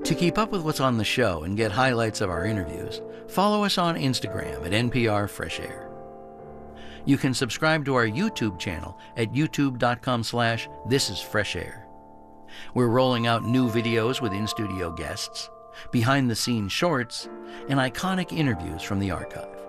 To keep up with what's on the show and get highlights of our interviews, follow us on Instagram at NPR Fresh Air. You can subscribe to our YouTube channel at youtube.com/thisisfreshair. We're rolling out new videos with in-studio guests, behind-the-scenes shorts, and iconic interviews from the archive.